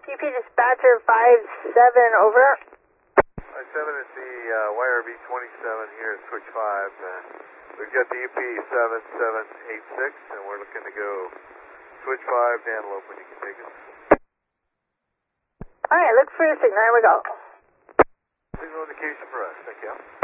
UP dispatcher 5-7, over. 5-7 is the YRB 27 here at switch 5. We've got the UP 7786, and we're looking to go switch 5 to Antelope when you can take us. Alright, look for your signal. Here we go. Signal indication for us. Thank you.